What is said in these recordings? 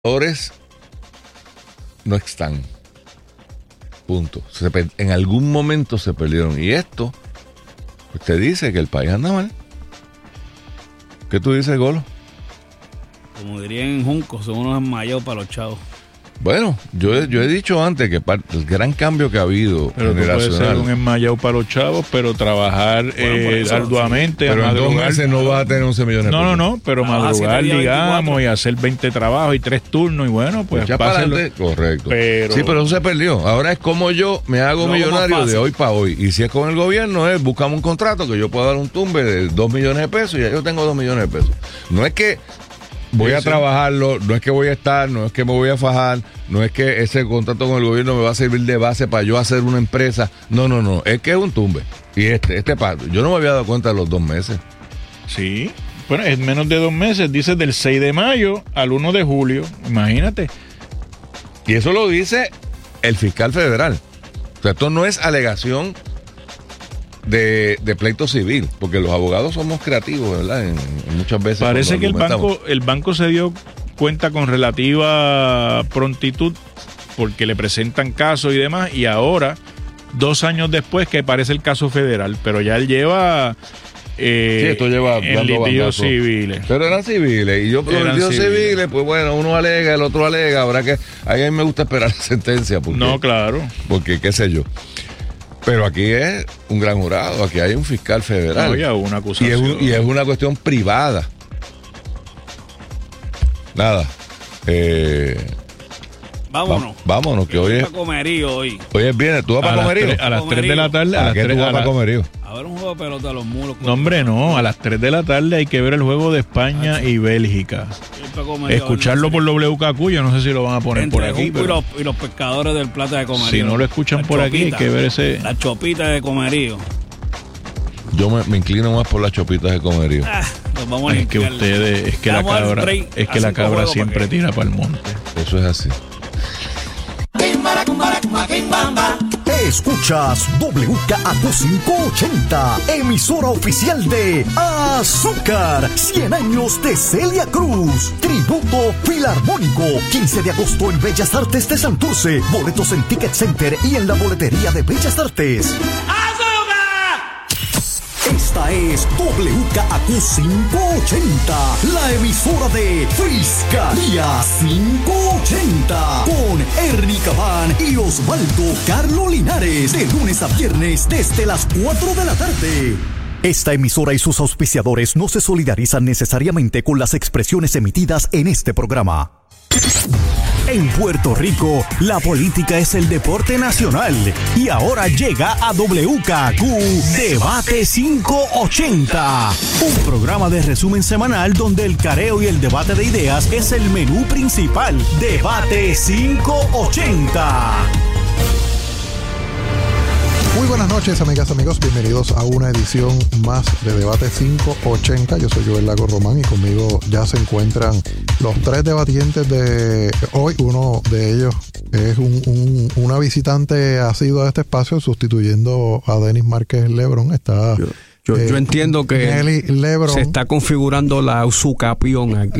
Los no están. Punto. En algún momento se perdieron. Y esto, usted dice que el país anda mal. ¿Qué tú dices, Golo? Como dirían en Junco, son unos enmayados para los chavos. Bueno, yo he dicho antes que el gran cambio que ha habido pero generacional. Puede ser un enmayado para los chavos, pero trabajar arduamente. Sí. Pero en 2 meses no vas a tener 11 millones de pesos. No, pero madrugar, digamos, y hacer 20 trabajos y 3 turnos, y bueno, pues ya para adelante, correcto. Sí, pero eso se perdió. Ahora es como yo me hago millonario de hoy para hoy. Y si es con el gobierno, buscamos un contrato que yo pueda dar un tumbe de 2 millones de pesos y ya yo tengo 2 millones de pesos. No es que voy a trabajarlo, no es que voy a estar, no es que me voy a fajar, no es que ese contrato con el gobierno me va a servir de base para yo hacer una empresa. No, es que es un tumbe. Y este pato, yo no me había dado cuenta de los 2 meses. Sí, bueno, es menos de 2 meses, dice del 6 de mayo al 1 de julio, imagínate. Y eso lo dice el fiscal federal. O sea, esto no es alegación de pleito civil, porque los abogados somos creativos, ¿verdad? En muchas veces. Parece que el banco se dio cuenta con relativa prontitud porque le presentan casos y demás, y ahora, 2 años después, que parece el caso federal, pero ya él lleva esto lleva en litigios civiles. Pero eran civiles, y yo por los litigios civiles, pues bueno, uno alega, el otro alega, habrá que, a mí me gusta esperar la sentencia. Porque, no, claro. Porque qué sé yo. Pero aquí es un gran jurado, aquí hay un fiscal federal. No, ya una acusación. Y es una cuestión privada. Nada. Vámonos, que hoy es. Comerío hoy. Hoy es viernes. ¿Tú vas para Comerío? A las 3 de la tarde. ¿A qué tú vas para Comerío? A ver un juego de pelota de los mulos. No, hombre, no. A las 3 de la tarde hay que ver el juego de España y Bélgica. Escucharlo por WKQ, yo no sé si lo van a poner por aquí. Pero... Y los pescadores del Plata de Comerío. Si no lo escuchan por aquí, hay que ver ese. La chopita de Comerío. Yo me inclino más por las chopitas de Comerío. Vamos a es que ustedes, es que la cabra siempre tira para el monte. Eso es así. Escuchas WKAQ 580, emisora oficial de Azúcar, 100 años de Celia Cruz, tributo filarmónico, 15 de agosto en Bellas Artes de Santurce, boletos en Ticket Center y en la boletería de Bellas Artes. Esta es WKAQ 580, la emisora de Fiscalía 580, con Ernie Cabán y Osvaldo Carlo Linares, de lunes a viernes desde las 4 de la tarde. Esta emisora y sus auspiciadores no se solidarizan necesariamente con las expresiones emitidas en este programa. En Puerto Rico, la política es el deporte nacional y ahora llega a WKAQ Debate 580, un programa de resumen semanal donde el careo y el debate de ideas es el menú principal. Debate 580. Muy buenas noches, amigas, amigos. Bienvenidos a una edición más de Debate 580. Yo soy Joel Lago Román y conmigo ya se encuentran los 3 debatientes de hoy. Uno de ellos es una visitante asidua de este espacio, sustituyendo a Denis Márquez Lebrón. Está... Yo entiendo que se está configurando la usucapión aquí.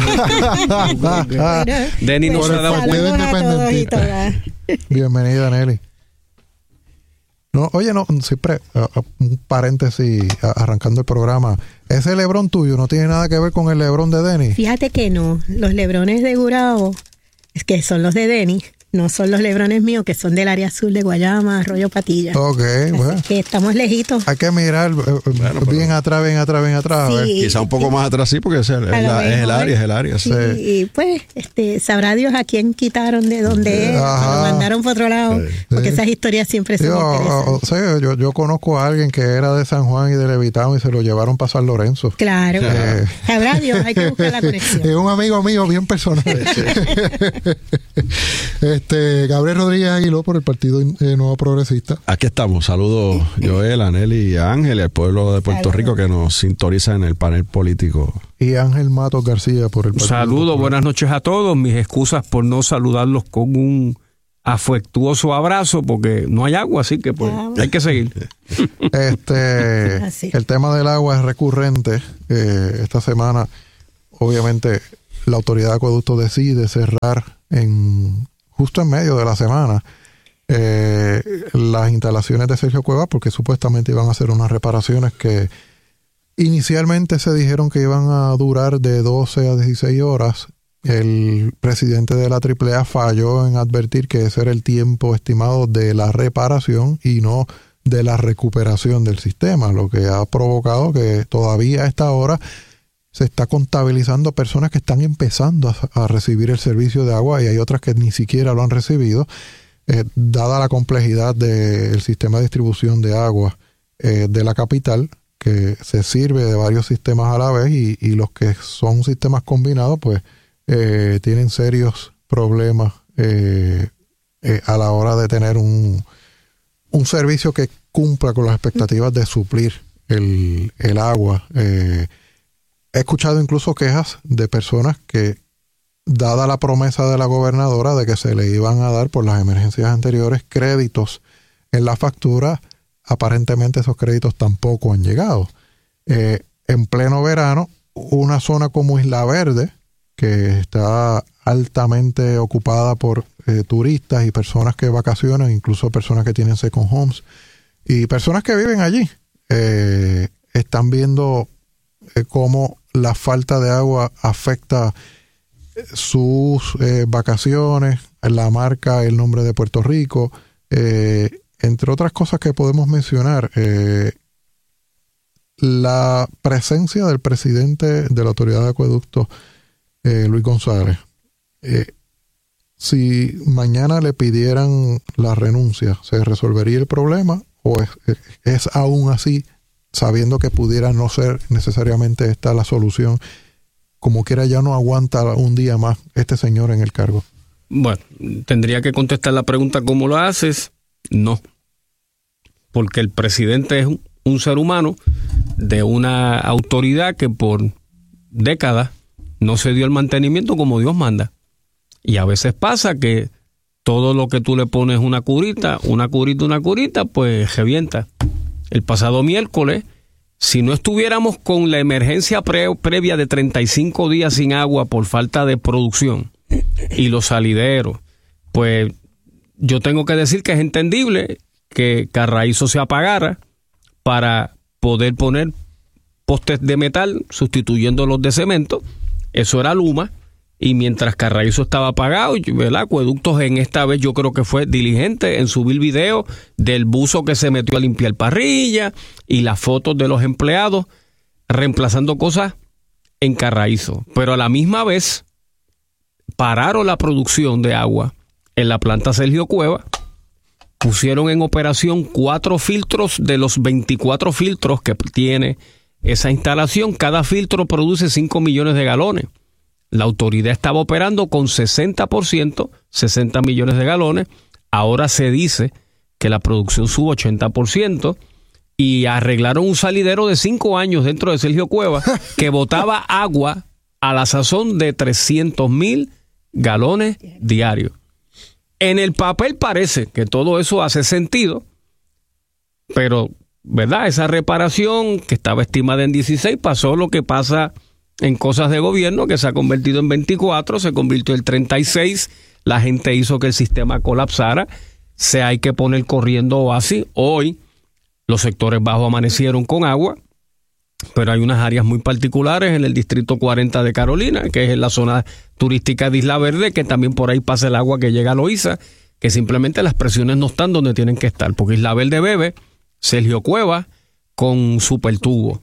Denis no se ha dado cuenta. Bienvenida, Nelly. No, oye, no, siempre un paréntesis arrancando el programa. Ese Lebrón tuyo no tiene nada que ver con el Lebrón de Denis. Fíjate que no, los Lebrones de Gurabo, es que son los de Denis, no son los Lebrones míos, que son del área azul de Guayama, Arroyo Patilla. Ok, bueno. Así que estamos lejitos. Hay que mirar bien atrás. Sí, quizá un poco más atrás, sí, porque es el área. Sí, y pues sabrá Dios a quién quitaron de donde es, lo mandaron por otro lado, porque esas historias siempre son interesantes. Yo conozco a alguien que era de San Juan y de Levitown y se lo llevaron para San Lorenzo. Claro. Sabrá Dios, hay que buscar la conexión. Es un amigo mío bien personal. Gabriel Rodríguez Aguiló por el Partido Nuevo Progresista. Aquí estamos. Saludos, Joel, a Nelly y a Ángel y al pueblo de Puerto Rico que nos sintoniza en el panel político. Y Ángel Matos García por el Partido Saludos, buenas noches a todos. Mis excusas por no saludarlos con un afectuoso abrazo porque no hay agua, así que pues hay que seguir. El tema del agua es recurrente esta semana. Obviamente la autoridad de acueducto decide cerrar justo en medio de la semana las instalaciones de Sergio Cuevas, porque supuestamente iban a hacer unas reparaciones que inicialmente se dijeron que iban a durar de 12 a 16 horas. El presidente de la AAA falló en advertir que ese era el tiempo estimado de la reparación y no de la recuperación del sistema, lo que ha provocado que todavía a esta hora se está contabilizando personas que están empezando a recibir el servicio de agua y hay otras que ni siquiera lo han recibido, dada la complejidad del sistema de distribución de agua de la capital, que se sirve de varios sistemas a la vez y los que son sistemas combinados pues tienen serios problemas a la hora de tener un servicio que cumpla con las expectativas de suplir el agua. He escuchado incluso quejas de personas que, dada la promesa de la gobernadora de que se le iban a dar por las emergencias anteriores créditos en la factura, aparentemente esos créditos tampoco han llegado. En pleno verano, una zona como Isla Verde, que está altamente ocupada por turistas y personas que vacacionan, incluso personas que tienen second homes y personas que viven allí, están viendo cómo la falta de agua afecta sus vacaciones, la marca, el nombre de Puerto Rico, entre otras cosas que podemos mencionar. La presencia del presidente de la Autoridad de Acueductos, Luis González, si mañana le pidieran la renuncia, ¿se resolvería el problema? ¿O es aún así, sabiendo que pudiera no ser necesariamente esta la solución, como quiera ya no aguanta un día más este señor en el cargo? Bueno, tendría que contestar la pregunta ¿cómo lo haces? No, porque el presidente es un ser humano de una autoridad que por décadas no se dio el mantenimiento como Dios manda. Y a veces pasa que todo lo que tú le pones una curita, pues revienta. El pasado miércoles, si no estuviéramos con la emergencia previa de 35 días sin agua por falta de producción y los salideros, pues yo tengo que decir que es entendible que Carraízo se apagara para poder poner postes de metal sustituyendo los de cemento. Eso era Luma. Y mientras Carraízo estaba apagado, ¿verdad? Acueductos en esta vez yo creo que fue diligente en subir video del buzo que se metió a limpiar parrilla y las fotos de los empleados reemplazando cosas en Carraízo. Pero a la misma vez pararon la producción de agua en la planta Sergio Cuevas, pusieron en operación 4 filtros de los 24 filtros que tiene esa instalación. Cada filtro produce 5 millones de galones. La autoridad estaba operando con 60%, 60 millones de galones. Ahora se dice que la producción sube 80% y arreglaron un salidero de 5 años dentro de Sergio Cuevas que botaba agua a la sazón de 300,000 galones diarios. En el papel parece que todo eso hace sentido, pero, ¿verdad? Esa reparación que estaba estimada en 16 pasó lo que pasa en cosas de gobierno, que se ha convertido en 24, se convirtió en 36, la gente hizo que el sistema colapsara, se hay que poner corriendo así. Hoy los sectores bajos amanecieron con agua, pero hay unas áreas muy particulares en el distrito 40 de Carolina, que es en la zona turística de Isla Verde, que también por ahí pasa el agua que llega a Loíza, que simplemente las presiones no están donde tienen que estar, porque Isla Verde bebe Sergio Cuevas con supertubo.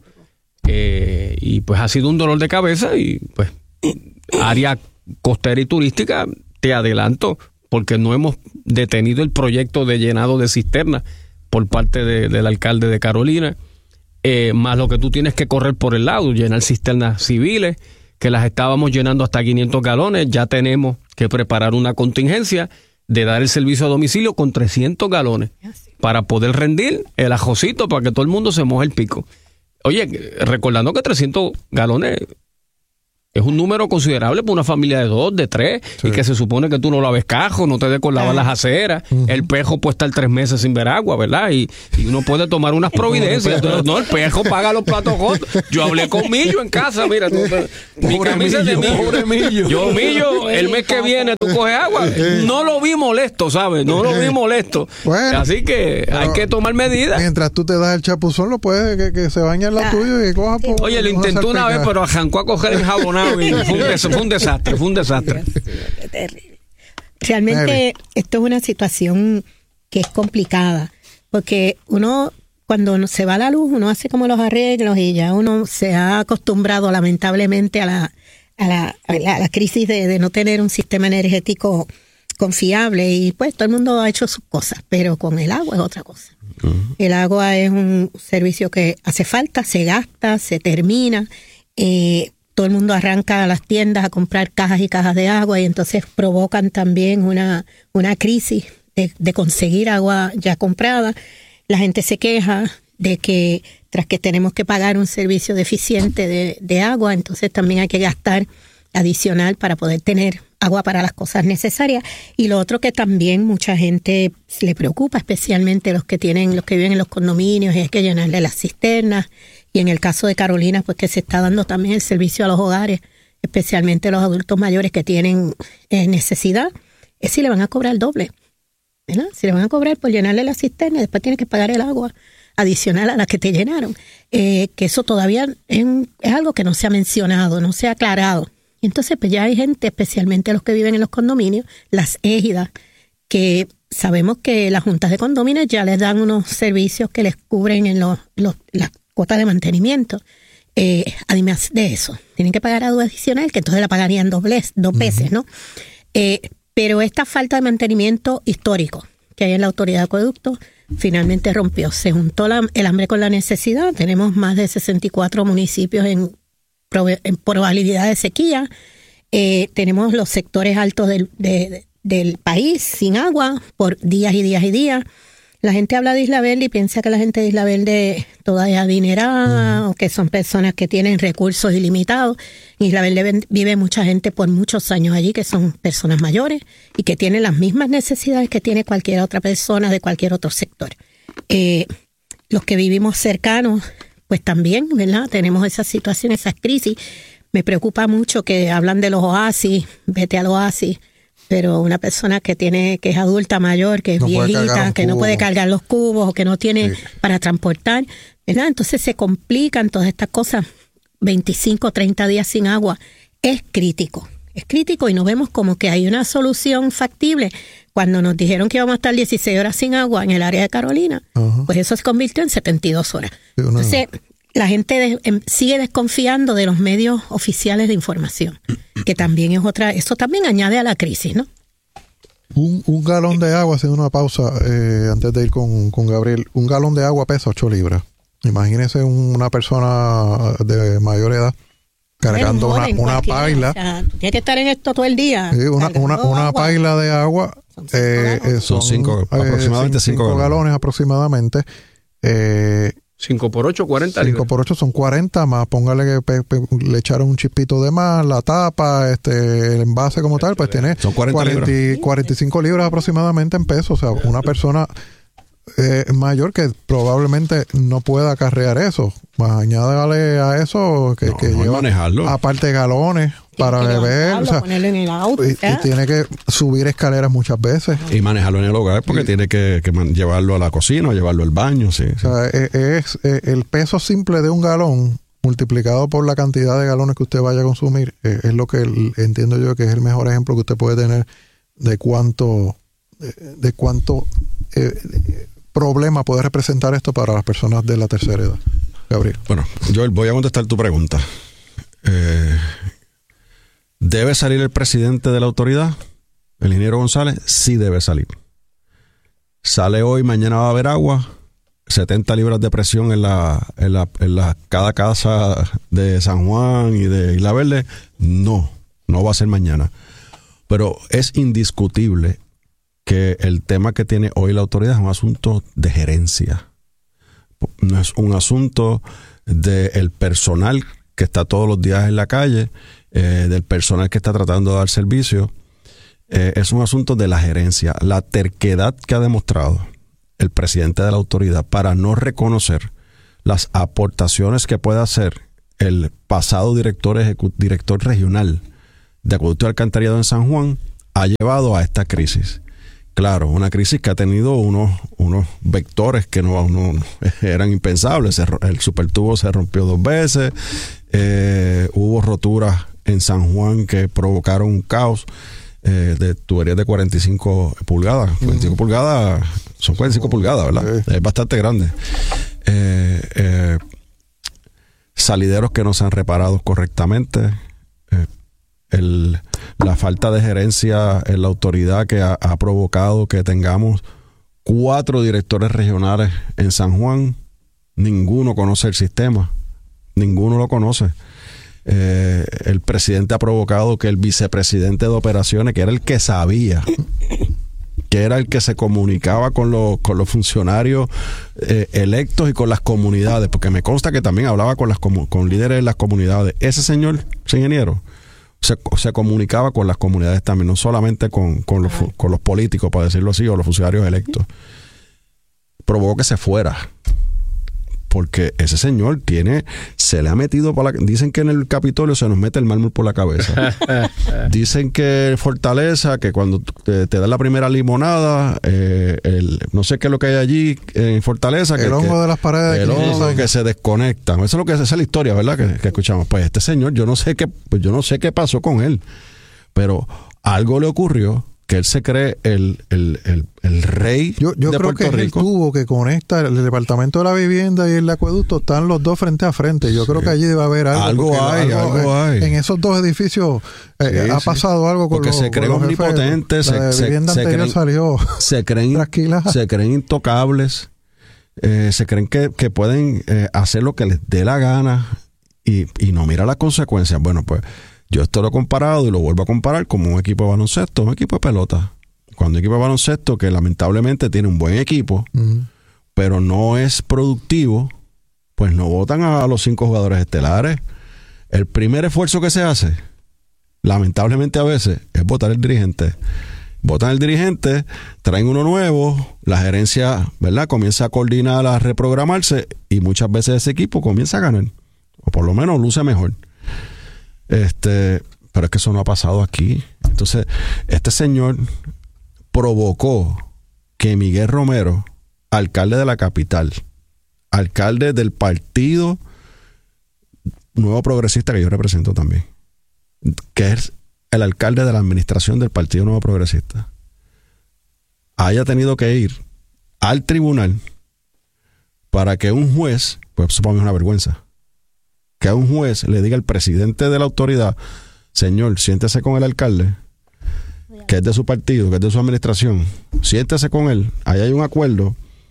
Y pues ha sido un dolor de cabeza y pues área costera y turística, te adelanto, porque no hemos detenido el proyecto de llenado de cisternas por parte del alcalde de Carolina, más lo que tú tienes que correr por el lado, llenar cisternas civiles, que las estábamos llenando hasta 500 galones, ya tenemos que preparar una contingencia de dar el servicio a domicilio con 300 galones para poder rendir el ajocito para que todo el mundo se moje el pico. Oye, recordando que 300 galones Es un número considerable para una familia de 2, de 3, y que se supone que tú no laves cajos, no te des con lavar las aceras. El pejo puede estar 3 meses sin ver agua, ¿verdad? Y uno puede tomar unas providencias. No, el pejo paga los platos rotos. Yo hablé con Millo en casa, mira. Mi camisa de Millo. Pobre Millo. Yo, Millo, el mes que viene tú coges agua. No lo vi molesto, ¿sabes? No lo vi molesto. Bueno, así que hay que tomar medidas. Mientras tú te das el chapuzón, lo puedes que se bañe en la tuya y que coja por... Oye, lo intentó una vez, pero arrancó a coger enjabonado y fue un desastre. Terrible. Realmente esto es una situación que es complicada, porque uno, cuando se va la luz, uno hace como los arreglos y ya uno se ha acostumbrado lamentablemente a la crisis de no tener un sistema energético confiable, y pues todo el mundo ha hecho sus cosas, pero con el agua es otra cosa. El agua es un servicio que hace falta, se gasta, se termina, todo el mundo arranca a las tiendas a comprar cajas y cajas de agua, y entonces provocan también una crisis de conseguir agua ya comprada. La gente se queja de que tras que tenemos que pagar un servicio deficiente de agua, entonces también hay que gastar adicional para poder tener agua para las cosas necesarias. Y lo otro que también mucha gente le preocupa, especialmente los que viven en los condominios, es que llenarle las cisternas. Y en el caso de Carolina, pues que se está dando también el servicio a los hogares, especialmente a los adultos mayores que tienen necesidad, es si le van a cobrar el doble, ¿verdad? Si le van a cobrar por llenarle la cisterna y después tienes que pagar el agua adicional a la que te llenaron. Que eso todavía es algo que no se ha mencionado, no se ha aclarado. Y entonces pues ya hay gente, especialmente los que viven en los condominios, las égidas, que sabemos que las juntas de condominios ya les dan unos servicios que les cubren en las cuotas de mantenimiento. Además de eso, tienen que pagar algo adicional, que entonces la pagarían dos veces, ¿no? Pero esta falta de mantenimiento histórico que hay en la autoridad de acueductos finalmente rompió. Se juntó el hambre con la necesidad. Tenemos más de 64 municipios en probabilidad de sequía. Tenemos los sectores altos del país sin agua por días y días y días. La gente habla de Isla Verde y piensa que la gente de Isla Verde toda es adinerada o que son personas que tienen recursos ilimitados. En Isla Verde vive mucha gente por muchos años allí que son personas mayores y que tienen las mismas necesidades que tiene cualquier otra persona de cualquier otro sector. Los que vivimos cercanos, pues también, ¿verdad? Tenemos esas situaciones, esas crisis. Me preocupa mucho que hablan de los oasis, vete al oasis. Pero una persona que es adulta mayor, que es viejita, que no puede cargar los cubos o que no tiene para transportar, ¿verdad? Entonces se complican todas estas cosas. 25, 30 días sin agua es crítico y no vemos como que hay una solución factible. Cuando nos dijeron que íbamos a estar 16 horas sin agua en el área de Carolina, pues eso se convirtió en 72 horas. Entonces la gente sigue desconfiando de los medios oficiales de información, que también es eso también añade a la crisis, ¿no? Un galón de agua, haciendo una pausa antes de ir con Gabriel, un galón de agua pesa 8 libras. Imagínese una persona de mayor edad cargando una paila. O sea, tienes que estar en esto todo el día. Sí, una paila de agua. Son aproximadamente 5 galones aproximadamente. 5 por 8, 40 libras. 5 por 8 son 40 más, póngale que le echaron un chispito de más, la tapa, el envase como tal, pues tiene 45 libras aproximadamente en pesos. O sea, una persona mayor que probablemente no pueda acarrear eso. Más añádale a eso que lleva manejarlo. Aparte galones para beber, o sea, ponerlo en el auto, y tiene que subir escaleras muchas veces y manejarlo en el hogar porque tiene que llevarlo a la cocina o llevarlo al baño. Sí. O sea, es el peso simple de un galón multiplicado por la cantidad de galones que usted vaya a consumir, es lo que entiendo yo que es el mejor ejemplo que usted puede tener de cuánto problema puede representar esto para las personas de la tercera edad. Gabriel. Bueno, Joel, voy a contestar tu pregunta. ¿Debe salir el presidente de la autoridad? ¿El ingeniero González? Sí debe salir. Sale hoy, mañana va a haber agua, 70 libras de presión en cada casa de San Juan y de Isla Verde. No va a ser mañana. Pero es indiscutible que el tema que tiene hoy la autoridad es un asunto de gerencia. No es un asunto del personal que está todos los días en la calle, del personal que está tratando de dar servicio. Es un asunto de la gerencia, la terquedad que ha demostrado el presidente de la autoridad para no reconocer las aportaciones que puede hacer el pasado director regional de acueducto y alcantarillado en San Juan, ha llevado a esta crisis. Claro, una crisis que ha tenido unos vectores que no eran impensables. El supertubo se rompió 2 veces, hubo roturas en San Juan que provocaron un caos de tuberías de 45 pulgadas. 45 pulgadas, son 45 pulgadas, ¿verdad? Sí. Es bastante grande. Salideros que no se han reparado correctamente. La falta de gerencia en la autoridad que ha provocado que tengamos 4 directores regionales en San Juan. Ninguno conoce el sistema. Ninguno lo conoce. El presidente ha provocado que el vicepresidente de operaciones, que era el que sabía, que era el que se comunicaba con los funcionarios electos y con las comunidades, porque me consta que también hablaba con líderes de las comunidades. Ese señor, ese ingeniero, se comunicaba con las comunidades también, no solamente con los políticos, para decirlo así, o los funcionarios electos. Provocó que se fuera. Porque ese señor se le ha metido dicen que en el Capitolio se nos mete el mármol por la cabeza. Dicen que Fortaleza, que cuando te dan la primera limonada, no sé qué es lo que hay allí en Fortaleza. El hongo de las paredes. El hongo que se desconectan. Eso es lo que es la historia, ¿verdad? Que escuchamos. Pues este señor, yo no sé qué pasó con él, pero algo le ocurrió, que él se cree el rey yo de creo Puerto que es Rico. el tubo que conecta el Departamento de la Vivienda y el acueducto, están los dos frente a frente. Yo creo que allí debe haber algo. Algo hay. En esos dos edificios ha pasado algo con porque se creen omnipotentes, se creen intocables, se creen que pueden hacer lo que les dé la gana y no mira las consecuencias. Bueno, pues yo esto lo he comparado y lo vuelvo a comparar como un equipo de baloncesto, un equipo de pelota. Cuando un equipo de baloncesto que lamentablemente tiene un buen equipo, pero no es productivo, pues no votan a los 5 jugadores estelares. El primer esfuerzo que se hace, lamentablemente a veces, es votar el dirigente. Votan el dirigente, traen uno nuevo, la gerencia, ¿verdad?, comienza a coordinar, a reprogramarse y muchas veces ese equipo comienza a ganar, o por lo menos luce mejor. Pero es que eso no ha pasado aquí. Entonces, este señor provocó que Miguel Romero, alcalde de la capital, alcalde del partido Nuevo Progresista que yo represento también, que es el alcalde de la administración del Partido Nuevo Progresista, haya tenido que ir al tribunal para que un juez, pues eso para mí es una vergüenza, que a un juez le diga al presidente de la autoridad: señor, siéntese con el alcalde, que es de su partido, que es de su administración, siéntese con él, ahí hay un acuerdo,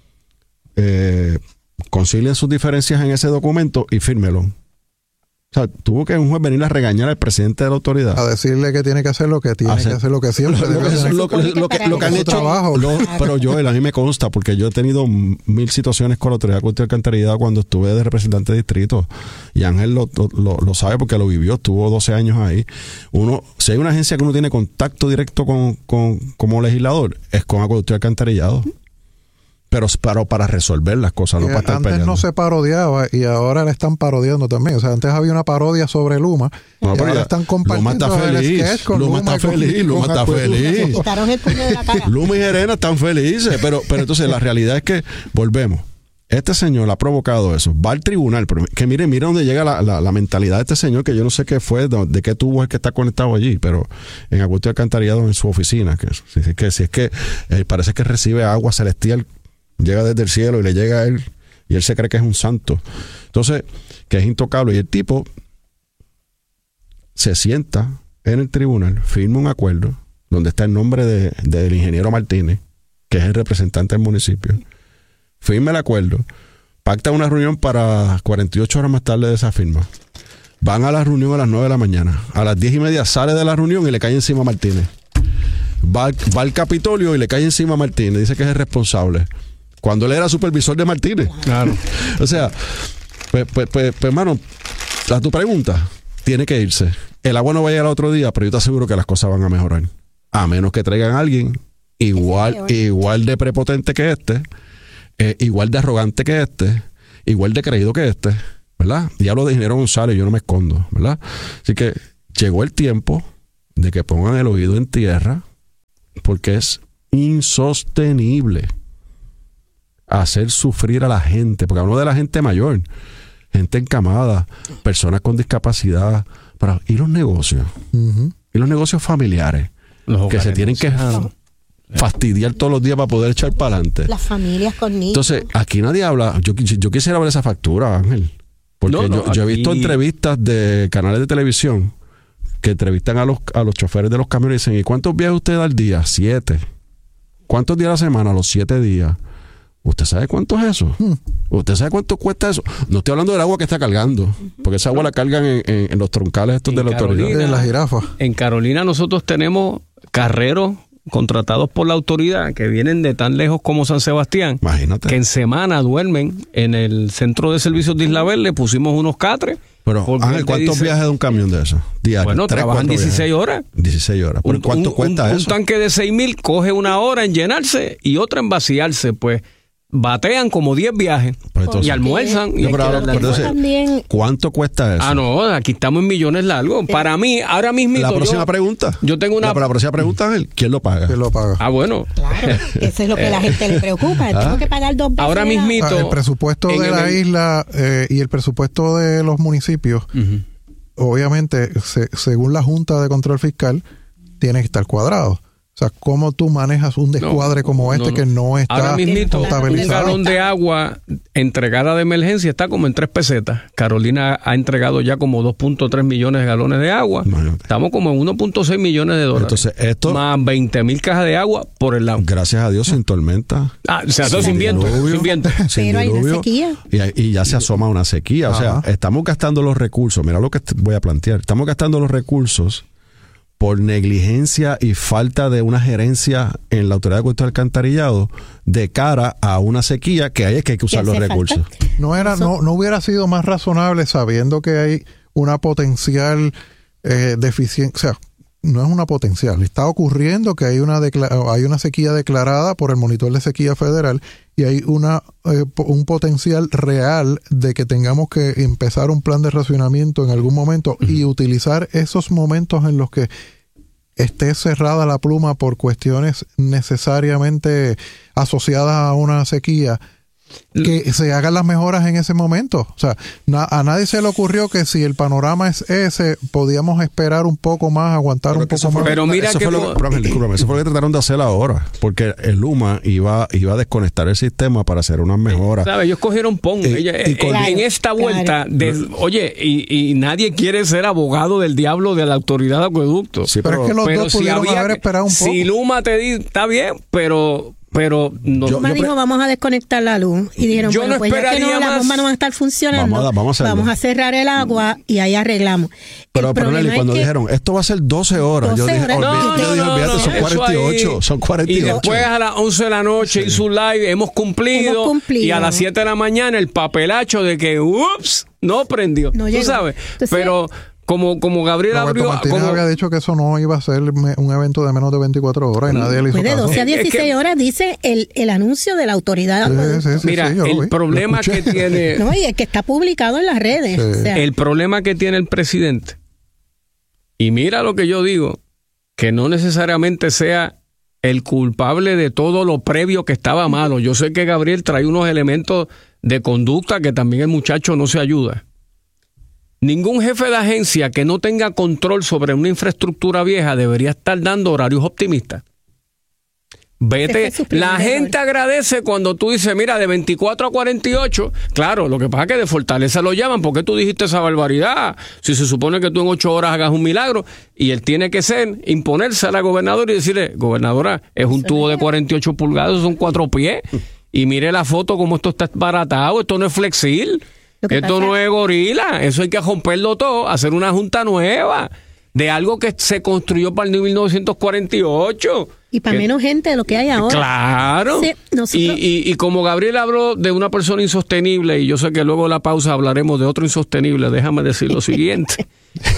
concilien sus diferencias en ese documento y fírmelo. O sea, tuvo que un juez venir a regañar al presidente de la autoridad, a decirle que tiene que hacer lo que siempre lo que han hecho trabajo. Pero Joel, a mí me consta, porque yo he tenido 1000 situaciones con la autoridad de acueducto y alcantarillado cuando estuve de representante de distrito, y Ángel lo sabe porque lo vivió, estuvo 12 años ahí. Si hay una agencia que uno tiene contacto directo como legislador, es con acueducto y alcantarillado. Pero para resolver las cosas, no para estar antes peleando. No se parodiaba y ahora le están parodiando también. O sea, antes había una parodia sobre Luma, y ahora están compartiendo el sketch con Luma. Luma está feliz. Luma y Jerena están felices. Pero entonces la realidad es que, volvemos, este señor ha provocado eso, va al tribunal, pero que mire dónde llega la mentalidad de este señor, que yo no sé qué fue, de qué tubo es que está conectado allí, pero en acueducto y alcantarillado en su oficina, que si es que parece que recibe agua celestial, llega desde el cielo y le llega a él, y él se cree que es un santo, entonces que es intocable, y el tipo se sienta en el tribunal, firma un acuerdo donde está el nombre del ingeniero Martínez, que es el representante del municipio, firma el acuerdo, pacta una reunión para 48 horas más tarde de esa firma, van a la reunión a las 9 de la mañana, a las 10:30 sale de la reunión y le cae encima a Martínez, va al Capitolio y le cae encima a Martínez, dice que es el responsable, cuando él era supervisor de Martínez. Claro. O sea, pues hermano, A tu pregunta, tiene que irse. El agua no va a llegar otro día, pero yo te aseguro que las cosas van a mejorar. A menos que traigan a alguien igual de prepotente que igual de arrogante que igual de creído que ¿verdad? Y hablo de Ingeniero González, yo no me escondo, ¿verdad? Así que llegó el tiempo de que pongan el oído en tierra, porque es insostenible hacer sufrir a la gente, porque hablo de la gente mayor, gente encamada, personas con discapacidad, y los negocios, y los negocios familiares, que se tienen que fastidiar todos los días para poder echar para adelante. Las familias con niños. Entonces, aquí nadie habla. Yo quisiera ver esa factura, Ángel, porque yo he visto entrevistas de canales de televisión que entrevistan a los choferes de los camiones y dicen, ¿y cuántos viajes usted da al día? 7. ¿Cuántos días a la semana? Los 7 días. ¿Usted sabe cuánto es eso? ¿Usted sabe cuánto cuesta eso? No estoy hablando del agua que está cargando, porque esa agua la cargan en los troncales estos de la autoridad. En las jirafas. En Carolina nosotros tenemos carreros contratados por la autoridad que vienen de tan lejos como San Sebastián. Imagínate. Que en semana duermen en el centro de servicios de Isla Verde, pusimos unos catres. Pero, Ángel, ¿cuántos viajes de un camión de eso? Diario. Bueno, trabajan 16 horas. 16 horas. ¿Pero cuánto cuesta eso? Un tanque de 6,000 coge 1 hora en llenarse y otra en vaciarse, pues batean como 10 viajes y almuerzan. Entonces, ¿cuánto cuesta eso? Ah, no, aquí estamos en millones largos. Para mí, ahora mismo. La próxima pregunta. Yo tengo una. La próxima pregunta, Ángel, ¿quién lo paga? ¿Quién lo paga? Ah, bueno. Claro, eso es lo que a la gente le preocupa. Tengo que pagar 2 veces. Ahora mismito. El presupuesto de la isla y el presupuesto de los municipios, obviamente, según la Junta de Control Fiscal, tiene que estar cuadrado. O sea, ¿cómo tú manejas un descuadre como este que no está ahora mismito, contabilizado? Un galón de agua entregada de emergencia está como en 3 pesetas. Carolina ha entregado ya como 2.3 millones de galones de agua. Imagínate. Estamos como en 1.6 millones de dólares. Entonces, esto, más 20,000 cajas de agua por el lado. Gracias a Dios, sin tormenta. O sea, eso sin viento. Sin viento. Pero hay una sequía. Y ya se asoma una sequía. O sea, estamos gastando los recursos. Mira lo que voy a plantear. Estamos gastando los recursos por negligencia y falta de una gerencia en la Autoridad de Acueductos y Alcantarillado de cara a una sequía que hay que usar los recursos. No hubiera sido más razonable, sabiendo que hay una potencial deficiencia, o sea, no es una potencial, está ocurriendo que hay una sequía declarada por el monitor de sequía federal y hay un potencial real de que tengamos que empezar un plan de racionamiento en algún momento y utilizar esos momentos en los que esté cerrada la pluma por cuestiones necesariamente asociadas a una sequía, que se hagan las mejoras en ese momento. O sea, a nadie se le ocurrió que si el panorama es ese, podíamos esperar un poco más, aguantar un poco más. Pero mira eso fue lo que trataron de hacer ahora, porque el Luma iba a desconectar el sistema para hacer unas mejoras. ¿Sabes? Ellos cogieron en esta vuelta, oye, y nadie quiere ser abogado del diablo de la autoridad de acueducto. Sí, pero es que los dos pudieron haber esperado un poco. Si Luma te dice, está bien, pero no. Luma dijo, vamos a desconectar la luz. Y dijeron, yo no pues ya que las bombas no van a estar funcionando, vamos a cerrar el agua y ahí arreglamos. Pero Nelly, cuando dijeron, esto va a ser 12 horas, yo dije, olvídate, son 48, son 48. Y después a las 11 de la noche hizo un live, hemos cumplido. Y a las 7 de la mañana el papelacho de que, no prendió. No tú sabes, entonces, pero como Gabriel abrió. Martínez había dicho que eso no iba a ser un evento de menos de 24 horas y nadie le hizo caso. De 12 a 16 horas dice el anuncio de la autoridad. Mira, el problema que tiene. No, y el que está publicado en las redes. O sea, el problema que tiene el presidente. Y mira lo que yo digo, que no necesariamente sea el culpable de todo lo previo que estaba malo. Yo sé que Gabriel trae unos elementos de conducta que también el muchacho no se ayuda. Ningún jefe de agencia que no tenga control sobre una infraestructura vieja debería estar dando horarios optimistas. Vete, la gente agradece cuando tú dices, mira, de 24 a 48, claro, lo que pasa es que de Fortaleza lo llaman, ¿por qué tú dijiste esa barbaridad? Si se supone que tú en 8 horas hagas un milagro, y él tiene que imponerse a la gobernadora y decirle, gobernadora, es un tubo de 48 pulgadas, son 4 pies, y mire la foto como esto está baratado, esto no es flexible. Esto no es gorila, eso hay que romperlo todo, hacer una junta nueva. de algo que se construyó para el 1948. Y para menos gente de lo que hay ahora. Claro. Sí, y como Gabriel habló de una persona insostenible, y yo sé que luego de la pausa hablaremos de otro insostenible, déjame decir lo siguiente.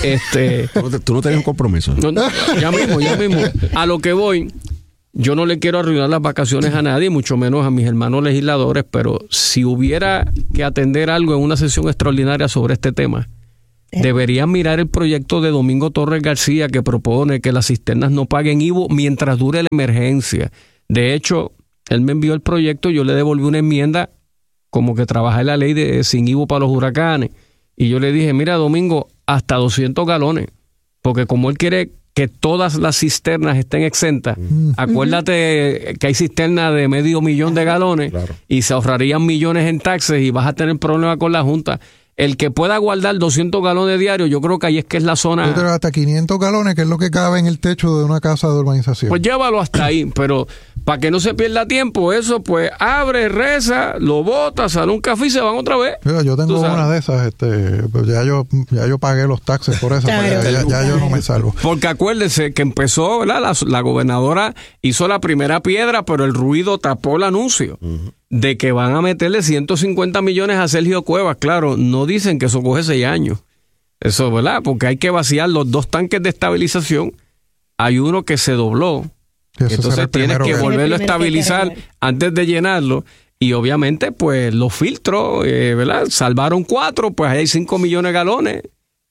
Tú no tenías un compromiso. No, ya mismo. A lo que voy, yo no le quiero arruinar las vacaciones a nadie, mucho menos a mis hermanos legisladores, pero si hubiera que atender algo en una sesión extraordinaria sobre este tema, deberían mirar el proyecto de Domingo Torres García que propone que las cisternas no paguen IVU mientras dure la emergencia. De hecho, él me envió el proyecto, yo le devolví una enmienda como que trabaja en la ley de sin IVU para los huracanes. Y yo le dije, mira, Domingo, hasta 200 galones, porque como él quiere que todas las cisternas estén exentas, acuérdate que hay cisternas de 500,000 de galones, y se ahorrarían millones en taxes y vas a tener problemas con la Junta. El que pueda guardar 200 galones diarios, yo creo que ahí es que es la zona... Pero hasta 500 galones, que es lo que cabe en el techo de una casa de urbanización. Pues llévalo hasta ahí, pero para que no se pierda tiempo, eso pues abre, reza, lo bota, sale un café y se van otra vez. Mira, yo tengo una de esas, pues ya yo pagué los taxes por eso, ya yo no me salvo. Porque acuérdense que empezó, ¿verdad? La gobernadora hizo la primera piedra, pero el ruido tapó el anuncio. De que van a meterle 150 millones a Sergio Cuevas. Claro, no dicen que eso coge 6 años. Eso, ¿verdad? Porque hay que vaciar los 2 tanques de estabilización. Hay uno que se dobló. Entonces tienes que volverlo a estabilizar antes de llenarlo. Y obviamente, pues, los filtros, ¿verdad? Salvaron 4, pues ahí hay 5 millones de galones,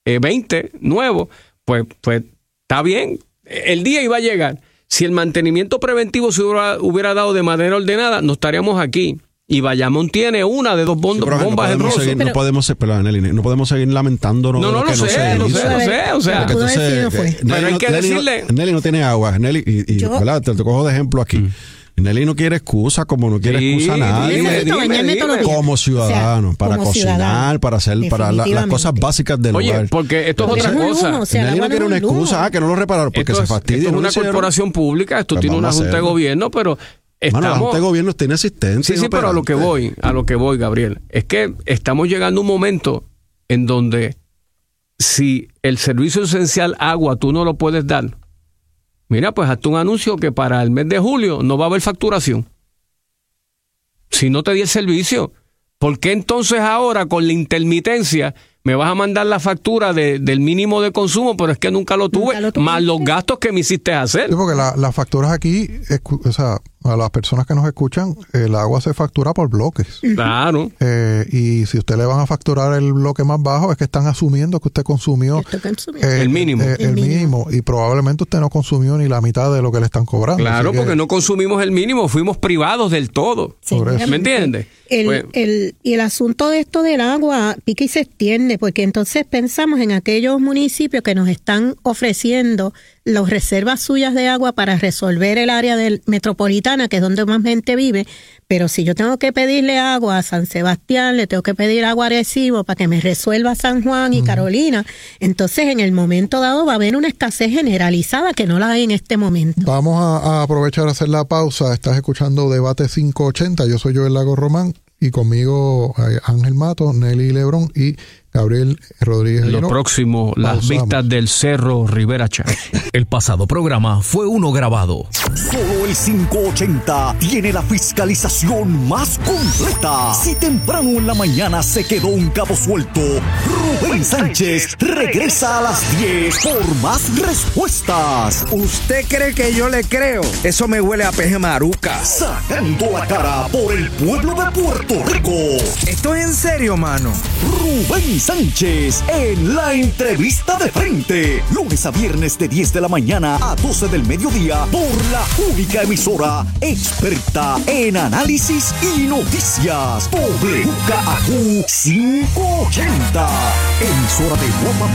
20 nuevos. Pues está bien. El día iba a llegar. Si el mantenimiento preventivo se hubiera dado de manera ordenada, no estaríamos aquí. Y Bayamón tiene una de 2 bombas en Rosso. No podemos seguir lamentándonos. No sé. O sea, pero hay que decirle. Nelly no tiene agua. Nelly, ¿verdad? Te cojo de ejemplo aquí. Nelly no quiere excusa, como no quiere excusa a nadie. Como ciudadano, para cocinar, para hacer las cosas básicas del hogar. Oye, porque esto es otra cosa. Nelly no tiene una excusa, que no lo repararon, porque se fastidia. Esto es una corporación pública, esto tiene una junta de gobierno, pero la junta de gobierno tiene asistencia. Sí, pero a lo que voy, Gabriel, es que estamos llegando a un momento en donde si el servicio esencial agua tú no lo puedes dar, mira, pues hazte un anuncio que para el mes de julio no va a haber facturación. Si no te di el servicio, ¿por qué entonces ahora con la intermitencia me vas a mandar la factura del mínimo de consumo? Pero es que nunca lo tuve, más los gastos que me hiciste hacer. Sí, porque las facturas aquí, o sea, a las personas que nos escuchan, el agua se factura por bloques. Claro. Y si usted le van a facturar el bloque más bajo, es que están asumiendo que usted consumió el mínimo. El mínimo. Y probablemente usted no consumió ni la mitad de lo que le están cobrando. Claro, porque no consumimos el mínimo, fuimos privados del todo. Sí, ¿me entiendes? Y el asunto de esto del agua pica y se extiende, porque entonces pensamos en aquellos municipios que nos están ofreciendo las reservas suyas de agua para resolver el área metropolitana, que es donde más gente vive, pero si yo tengo que pedirle agua a San Sebastián, le tengo que pedir agua a Arecibo para que me resuelva San Juan y Carolina, entonces en el momento dado va a haber una escasez generalizada que no la hay en este momento. Vamos a aprovechar a hacer la pausa. Estás escuchando Debate 580, yo soy Joel Lago Román y conmigo Ángel Mato, Nelly Lebrón y Gabriel Rodríguez. Lo próximo, las vistas del Cerro Rivera Chat. El pasado programa fue uno grabado. Solo el 580 tiene la fiscalización más completa. Si temprano en la mañana se quedó un cabo suelto, Rubén Sánchez regresa a las 10 por más respuestas. ¿Usted cree que yo le creo? Eso me huele a peje maruca. Sacando la cara por el pueblo de Puerto Rico. ¿Esto es en serio, mano? Rubén Sánchez en la entrevista de frente. Lunes a viernes de 10 de la mañana a 12 del mediodía por la única emisora experta en análisis y noticias. WKAQ 580. Emisora de Guapa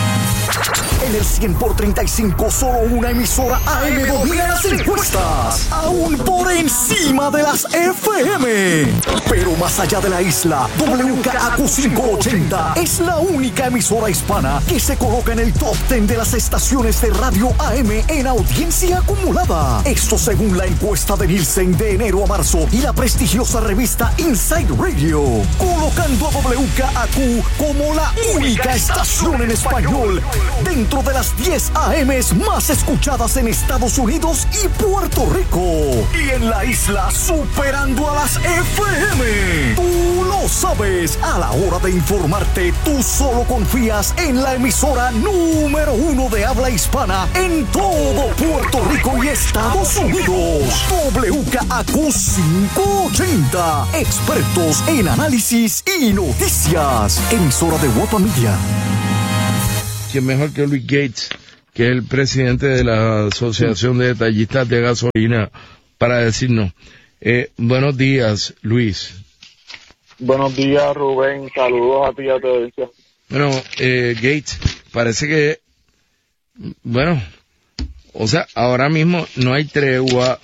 Media. En el 100 por 35, solo una emisora AM domina las encuestas. aún por encima de las FM. Pero más allá de la isla, WKAQ 580 es la única emisora hispana que se coloca en el top 10 de las estaciones de radio AM en audiencia acumulada. Esto según la encuesta de Nielsen de enero a marzo y la prestigiosa revista Inside Radio, colocando a WKAQ como la única estación en español dentro de las 10 AMs más escuchadas en Estados Unidos y Puerto Rico. Y en la isla superando a las FM. Tú lo sabes, a la hora de informarte, tú solo confías en la emisora número 1 de habla hispana en todo Puerto Rico y Estados Unidos. WKAQ 580. Expertos en análisis y noticias. Emisora de Guapa Media. ¿Quién mejor que Luis Gates, que es el presidente de la Asociación de Detallistas de Gasolina, para decirnos? Buenos días, Luis. Buenos días, Rubén. Saludos a ti y a tu audiencia. Bueno, Gates, parece que, bueno, o sea, ahora mismo no hay tregua.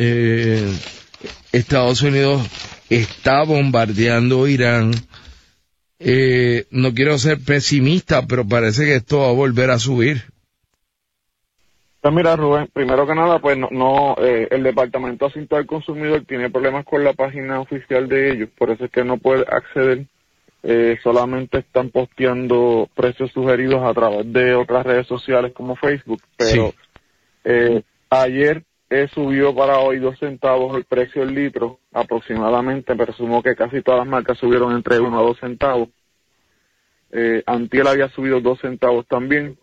Estados Unidos está bombardeando Irán. No quiero ser pesimista, pero parece que esto va a volver a subir. Pues mira, Rubén, primero que nada, pues el Departamento de Asuntos del Consumidor tiene problemas con la página oficial de ellos, por eso es que no puede acceder. Solamente están posteando precios sugeridos a través de otras redes sociales como Facebook, pero sí. Ayer subió para hoy 2 centavos el precio del litro, aproximadamente. Presumo que casi todas las marcas subieron entre 1 a 2 centavos. Antier había subido 2 centavos también.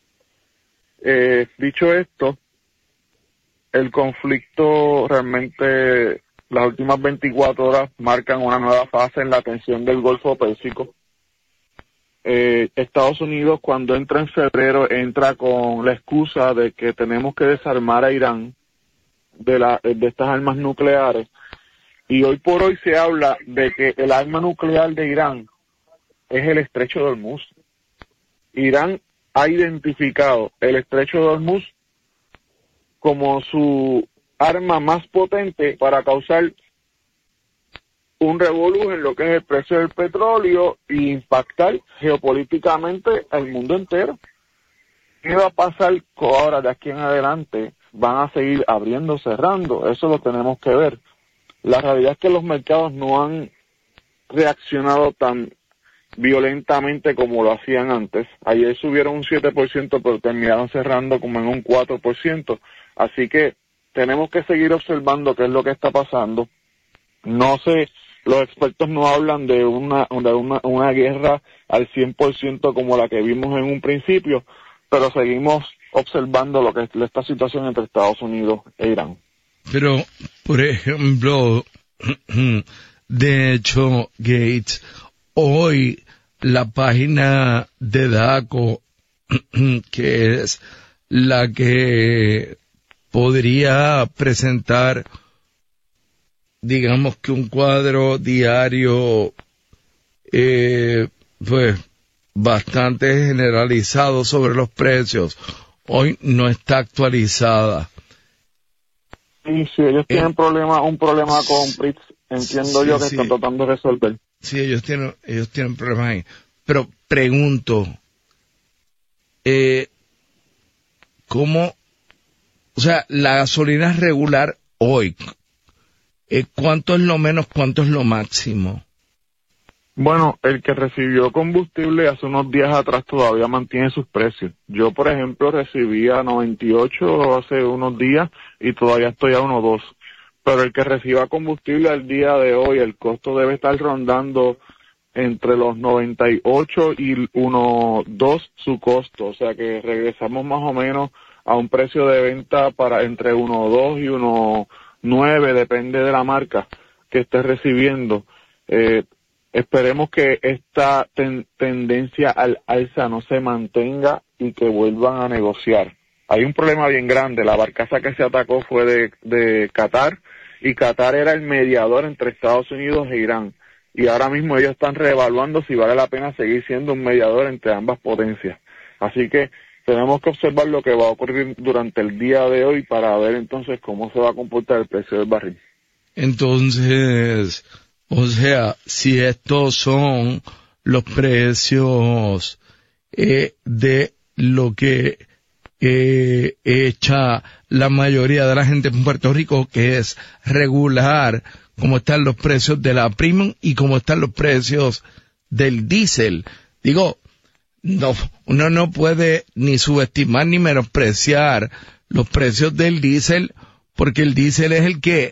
Dicho esto, el conflicto realmente, las últimas 24 horas marcan una nueva fase en la tensión del Golfo Pérsico. Estados Unidos, cuando entra en febrero, entra con la excusa de que tenemos que desarmar a Irán de estas armas nucleares, y hoy por hoy se habla de que el arma nuclear de Irán es el Estrecho de Hormuz. Irán ha identificado el Estrecho de Hormuz como su arma más potente para causar un revolú en lo que es el precio del petróleo e impactar geopolíticamente al mundo entero. ¿Qué va a pasar ahora de aquí en adelante? ¿Van a seguir abriendo, cerrando? Eso lo tenemos que ver. La realidad es que los mercados no han reaccionado tan violentamente como lo hacían antes. Ayer subieron un 7%, pero terminaron cerrando como en un 4%. Así que tenemos que seguir observando qué es lo que está pasando. No sé, los expertos no hablan de una guerra al 100% como la que vimos en un principio, pero seguimos observando lo que es esta situación entre Estados Unidos e Irán. Pero, por ejemplo, de hecho, Gates, hoy la página de DACO, que es la que podría presentar, digamos que un cuadro diario, pues, bastante generalizado sobre los precios, hoy no está actualizada. Sí, ellos tienen un problema con PRITS, entiendo yo que están tratando de resolver. Sí, ellos tienen problemas ahí. Pero pregunto, ¿cómo, o sea, la gasolina regular hoy, cuánto es lo menos, cuánto es lo máximo? Bueno, el que recibió combustible hace unos días atrás todavía mantiene sus precios. Yo, por ejemplo, recibía 98 hace unos días y todavía estoy a 1.2. Pero el que reciba combustible al día de hoy, el costo debe estar rondando entre los 98 y 1.2 su costo. O sea que regresamos más o menos a un precio de venta para entre 1.2 y 1.9, depende de la marca que esté recibiendo. Esperemos que esta tendencia al alza no se mantenga y que vuelvan a negociar. Hay un problema bien grande. La barcaza que se atacó fue de Qatar, y Qatar era el mediador entre Estados Unidos e Irán. Y ahora mismo ellos están reevaluando si vale la pena seguir siendo un mediador entre ambas potencias. Así que tenemos que observar lo que va a ocurrir durante el día de hoy para ver entonces cómo se va a comportar el precio del barril. Entonces, o sea, si estos son los precios de lo que echa la mayoría de la gente en Puerto Rico, que es regular cómo están los precios de la premium y cómo están los precios del diésel. Digo, no, uno no puede ni subestimar ni menospreciar los precios del diésel, porque el diésel es el que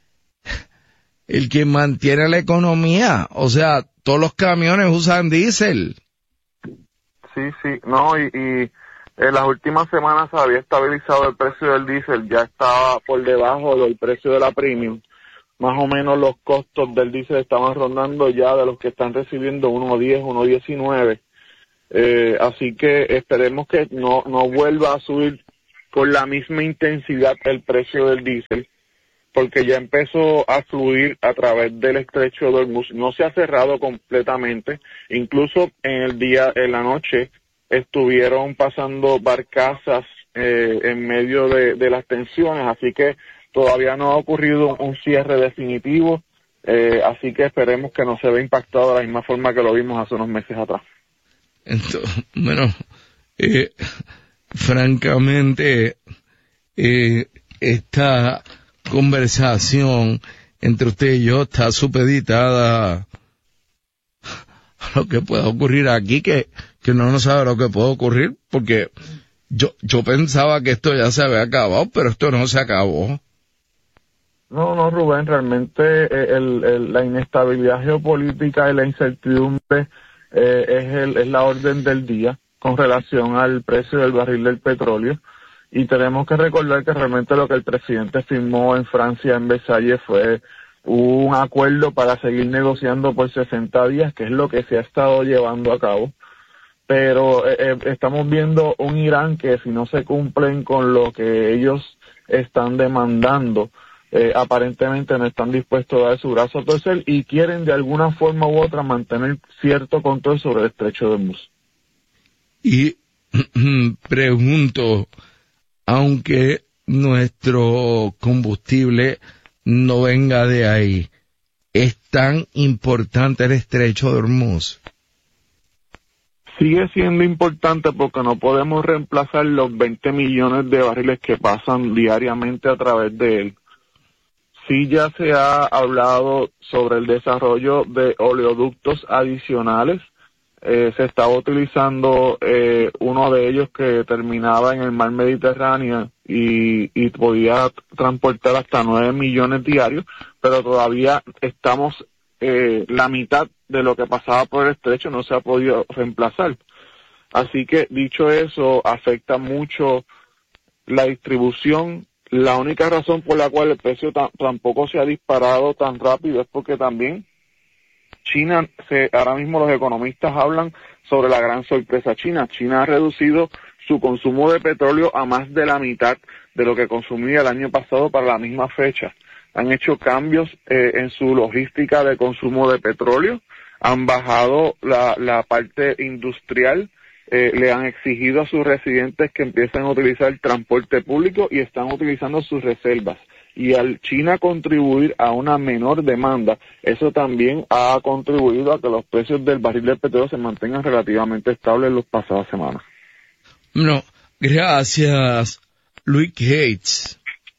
mantiene la economía. O sea, todos los camiones usan diésel. Sí, no, y en las últimas semanas se había estabilizado el precio del diésel, ya estaba por debajo del precio de la premium. Más o menos los costos del diésel estaban rondando ya de los que están recibiendo 1.10, 1.19. Así que esperemos que no vuelva a subir con la misma intensidad el precio del diésel, porque ya empezó a fluir a través del estrecho de Hormuz. No se ha cerrado completamente, incluso en la noche estuvieron pasando barcazas en medio de las tensiones, así que todavía no ha ocurrido un cierre definitivo, así que esperemos que no se vea impactado de la misma forma que lo vimos hace unos meses atrás. Entonces, bueno, francamente, esta conversación entre usted y yo está supeditada a lo que pueda ocurrir aquí, que no nos sabe lo que puede ocurrir, porque yo pensaba que esto ya se había acabado, pero esto no se acabó. No, Rubén, realmente la inestabilidad geopolítica y la incertidumbre es la orden del día con relación al precio del barril del petróleo. Y tenemos que recordar que realmente lo que el presidente firmó en Francia, en Versalles, fue un acuerdo para seguir negociando por 60 días, que es lo que se ha estado llevando a cabo. Pero estamos viendo un Irán que, si no se cumplen con lo que ellos están demandando, aparentemente no están dispuestos a dar su brazo a torcer y quieren de alguna forma u otra mantener cierto control sobre el estrecho de Hormuz. Y pregunto, aunque nuestro combustible no venga de ahí, ¿es tan importante el estrecho de Hormuz? Sigue siendo importante porque no podemos reemplazar los 20 millones de barriles que pasan diariamente a través de él. Sí, ya se ha hablado sobre el desarrollo de oleoductos adicionales. Se estaba utilizando uno de ellos que terminaba en el mar Mediterráneo y podía transportar hasta 9 millones diarios, pero todavía estamos la mitad de lo que pasaba por el estrecho, no se ha podido reemplazar. Así que, dicho eso, afecta mucho la distribución. La única razón por la cual el precio tampoco se ha disparado tan rápido es porque también China, ahora mismo los economistas hablan sobre la gran sorpresa china. China ha reducido su consumo de petróleo a más de la mitad de lo que consumía el año pasado para la misma fecha. Han hecho cambios en su logística de consumo de petróleo, han bajado la parte industrial, le han exigido a sus residentes que empiecen a utilizar el transporte público y están utilizando sus reservas. Y al China contribuir a una menor demanda, eso también ha contribuido a que los precios del barril de petróleo se mantengan relativamente estables en las pasadas semanas. No, gracias, Luis Gates.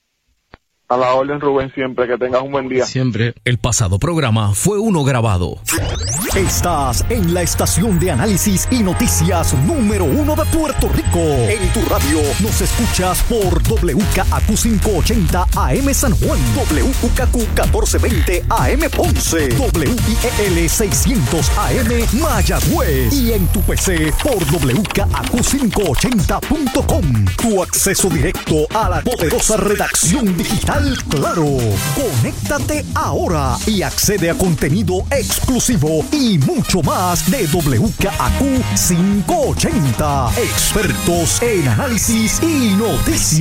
A la orden, Rubén, siempre. Que tengas un buen día. Siempre. El pasado programa fue uno grabado. Estás en la estación de análisis y noticias número 1 de Puerto Rico. En tu radio nos escuchas por WKAQ 580 AM San Juan, WKQ 1420 AM Ponce, WIEL 600 AM Mayagüez y en tu PC por WKAQ580.com. Tu acceso directo a la poderosa redacción digital Claro. Conéctate ahora y accede a contenido exclusivo y mucho más de WKAQ 580. Expertos en análisis y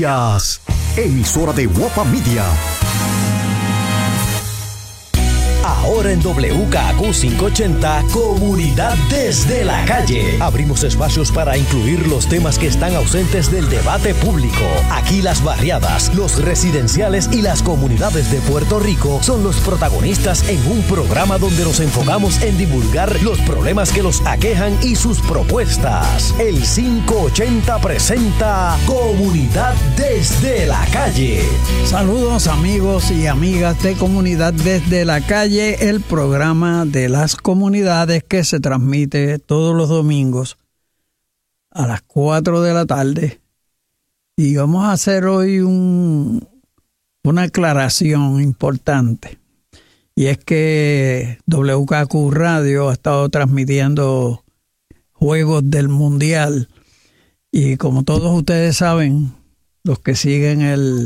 noticias. Emisora de Guapa Media. Ahora en WKQ 580, Comunidad desde la calle. Abrimos espacios para incluir los temas que están ausentes del debate público. Aquí las barriadas, los residenciales y las comunidades de Puerto Rico son los protagonistas en un programa donde nos enfocamos en divulgar los problemas que los aquejan y sus propuestas. El 580 presenta Comunidad desde la calle. Saludos amigos y amigas de Comunidad desde la calle, el programa de las comunidades que se transmite todos los domingos a las 4 de la tarde. Y vamos a hacer hoy una aclaración importante. Y es que WKQ Radio ha estado transmitiendo juegos del Mundial. Y como todos ustedes saben, los que siguen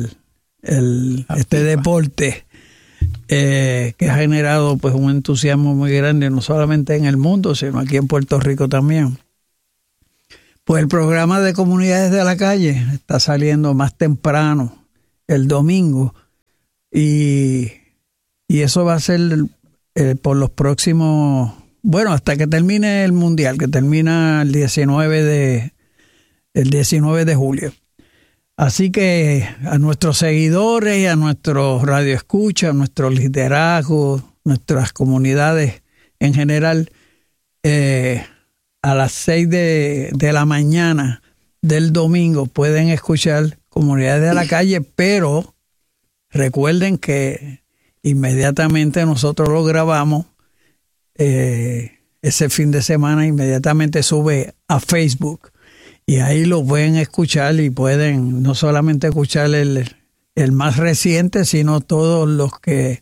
este deporte, que ha generado pues un entusiasmo muy grande, no solamente en el mundo, sino aquí en Puerto Rico también. Pues el programa de Comunidades de la Calle está saliendo más temprano el domingo y eso va a ser por los próximos, bueno, hasta que termine el Mundial, que termina el 19 de julio. Así que a nuestros seguidores, a nuestros radioescuchas, a nuestros liderazgos, nuestras comunidades en general, a las 6 de la mañana del domingo pueden escuchar Comunidades de la Calle, pero recuerden que inmediatamente nosotros lo grabamos, ese fin de semana inmediatamente sube a Facebook. Y ahí lo pueden escuchar y pueden no solamente escuchar el más reciente, sino todos los que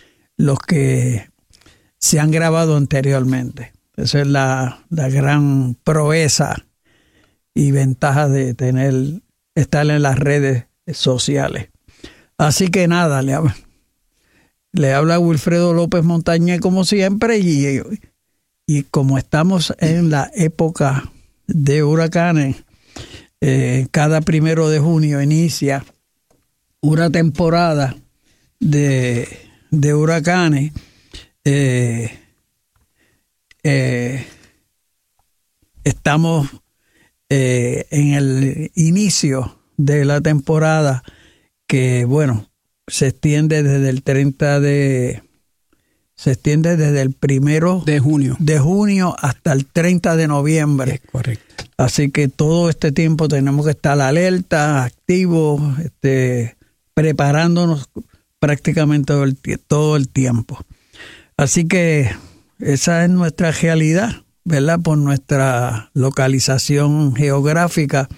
se han grabado anteriormente. Esa es la gran proeza y ventaja de estar en las redes sociales. Así que nada, le habla Wilfredo López Montañez como siempre y como estamos en la época de huracanes, cada 1 de junio inicia una temporada de huracanes. Estamos en el inicio de la temporada que, bueno, se extiende desde el 1 de junio hasta el 30 de noviembre. Es correcto. Así que todo este tiempo tenemos que estar alerta, activos, preparándonos prácticamente todo el tiempo. Así que esa es nuestra realidad, ¿verdad? Por nuestra localización geográfica.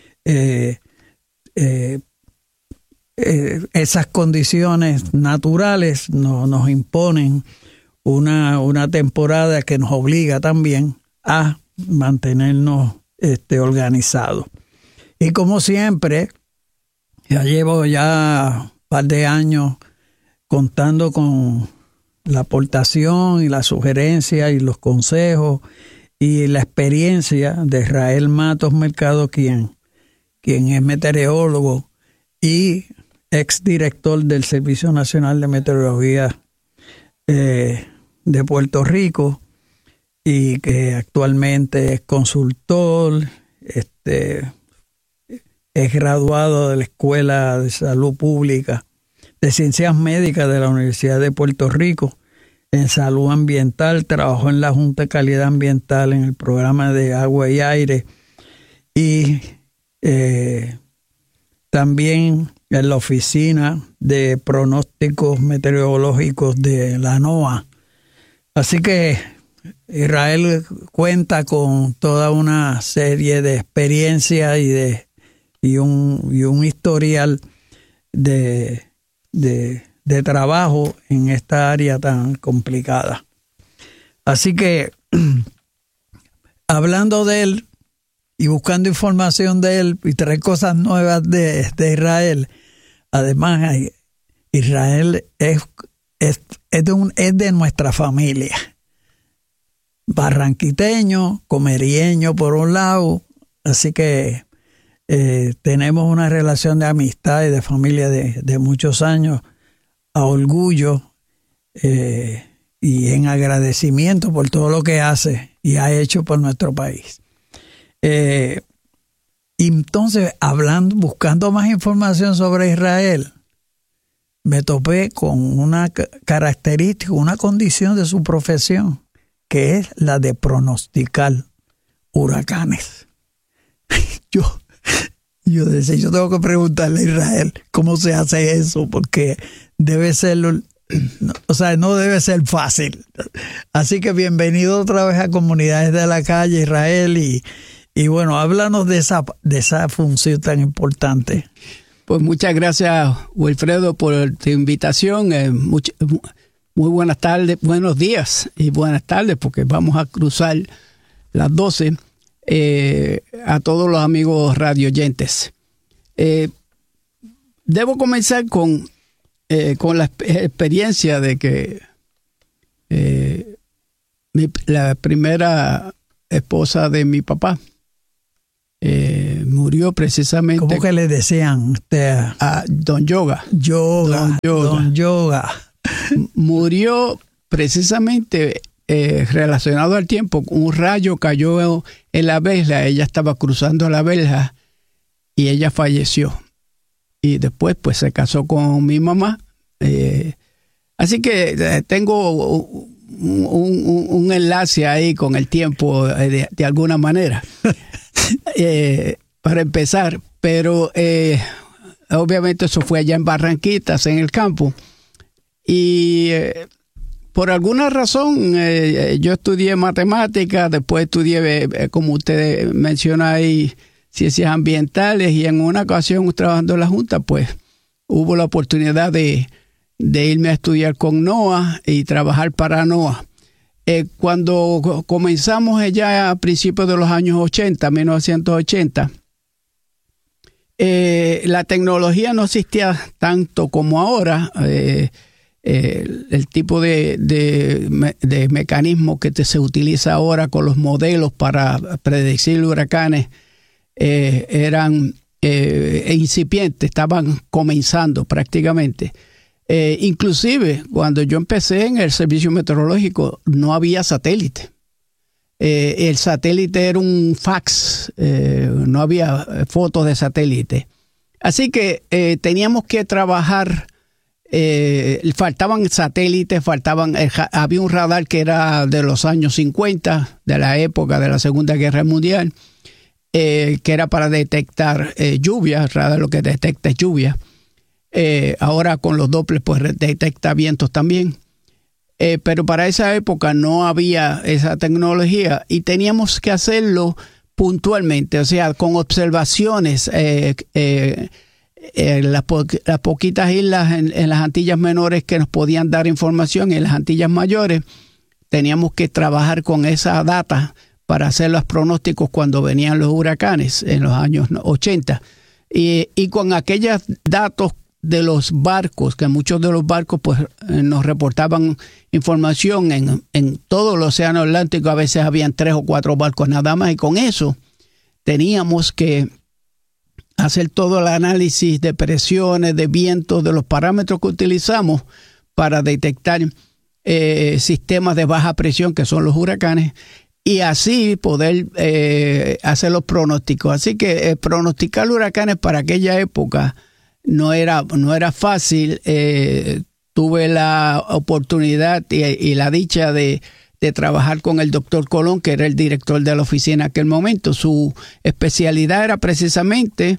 Esas condiciones naturales nos imponen una temporada que nos obliga también a mantenernos organizados. Y como siempre, ya llevo un par de años contando con la aportación y la sugerencia y los consejos y la experiencia de Israel Matos Mercado, quien es meteorólogo y exdirector del Servicio Nacional de Meteorología de Puerto Rico y que actualmente es consultor, es graduado de la Escuela de Salud Pública de Ciencias Médicas de la Universidad de Puerto Rico en salud ambiental, trabajó en la Junta de Calidad Ambiental en el programa de agua y aire y también en la oficina de pronósticos meteorológicos de la NOAA. Así que Israel cuenta con toda una serie de experiencias y un historial de trabajo en esta área tan complicada. Así que, hablando de él y buscando información de él y traer cosas nuevas de Israel, además Israel es de nuestra familia. Barranquiteño, comerieño por un lado, así que tenemos una relación de amistad y de familia de muchos años, a orgullo, en agradecimiento por todo lo que hace y ha hecho por nuestro país. Y entonces, buscando más información sobre Israel, me topé con una característica, una condición de su profesión, que es la de pronosticar huracanes. Yo decía, yo tengo que preguntarle a Israel cómo se hace eso, porque debe ser, no debe ser fácil. Así que bienvenido otra vez a Comunidades de la Calle, Israel, y bueno, háblanos de esa función tan importante. Pues muchas gracias, Wilfredo, por tu invitación. Muy buenas tardes, buenos días y buenas tardes, porque vamos a cruzar las 12. A todos los amigos radioyentes. Debo comenzar con la experiencia de que la primera esposa de mi papá murió precisamente. ¿Cómo que le decían a Don Yoga? Don Yoga. Murió precisamente relacionado al tiempo. Un rayo cayó en la verja, ella estaba cruzando la verja y ella falleció. Y después pues se casó con mi mamá. Así que tengo un enlace ahí con el tiempo de alguna manera. Para empezar, pero obviamente eso fue allá en Barranquitas, en el campo. Y por alguna razón, yo estudié matemáticas, después estudié, como usted menciona ahí, ciencias ambientales, y en una ocasión trabajando en la Junta, pues hubo la oportunidad de irme a estudiar con NOAA y trabajar para NOAA. Cuando comenzamos ya a principios de los años 80, 1980, la tecnología no existía tanto como ahora. El tipo de mecanismo que se utiliza ahora con los modelos para predecir huracanes eran incipientes, estaban comenzando prácticamente. Inclusive cuando yo empecé en el servicio meteorológico no había satélite. El satélite era un fax, no había fotos de satélite. Así que teníamos que trabajar. Faltaban satélites, había un radar que era de los años 50, de la época de la Segunda Guerra Mundial, que era para detectar lluvia, el radar lo que detecta es lluvia. Ahora con los Doppler pues detecta vientos también. Pero para esa época no había esa tecnología y teníamos que hacerlo puntualmente, o sea, con observaciones. Las poquitas islas en las Antillas Menores que nos podían dar información, y en las Antillas Mayores teníamos que trabajar con esa data para hacer los pronósticos cuando venían los huracanes en los años 80. Y con aquellos datos de los barcos, que muchos de los barcos pues nos reportaban información en todo el océano Atlántico. A veces habían 3 o 4 barcos nada más, y con eso teníamos que hacer todo el análisis de presiones, de vientos, de los parámetros que utilizamos para detectar sistemas de baja presión, que son los huracanes, y así poder hacer los pronósticos. Así que pronosticar huracanes para aquella época no era fácil. Tuve la oportunidad y la dicha de trabajar con el doctor Colón, que era el director de la oficina en aquel momento. Su especialidad era precisamente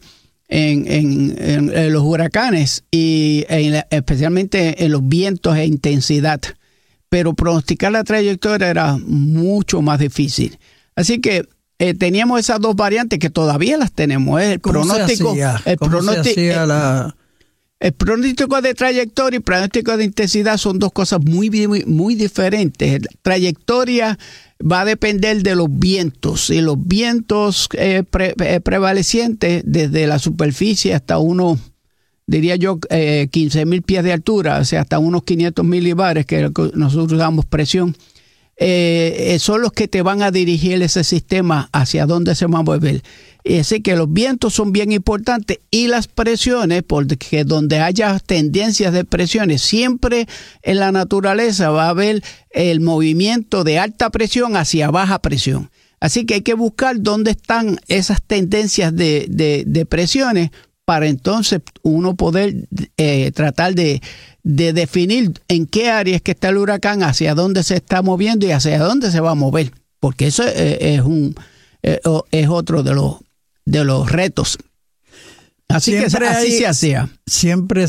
en los huracanes y especialmente en los vientos e intensidad. Pero pronosticar la trayectoria era mucho más difícil. Así que teníamos esas dos variantes que todavía las tenemos. El pronóstico, el pronóstico de trayectoria y pronóstico de intensidad son dos cosas muy diferentes. Trayectoria va a depender de los vientos, y los vientos prevalecientes desde la superficie hasta unos, diría yo, 15,000 pies de altura, o sea, hasta unos 500 milibares, que nosotros damos presión. son los que te van a dirigir ese sistema hacia dónde se va a mover. Así que los vientos son bien importantes y las presiones, porque donde haya tendencias de presiones, siempre en la naturaleza va a haber el movimiento de alta presión hacia baja presión. Así que hay que buscar dónde están esas tendencias de presiones para entonces uno poder tratar de definir en qué área es que está el huracán, hacia dónde se está moviendo y hacia dónde se va a mover, porque eso es otro de los retos. Así siempre que así se hacía. Siempre